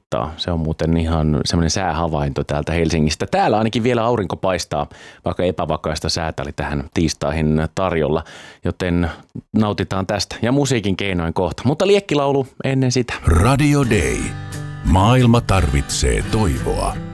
saattaa. Se on muuten ihan semmoinen säähavainto täältä Helsingistä. Täällä ainakin vielä aurinko paistaa, vaikka epävakaista säätä oli tähän tiistaihin tarjolla, joten nautitaan tästä ja musiikin keinoin kohta. Mutta liekkilaulu ennen sitä. Radio Day. Maailma tarvitsee toivoa.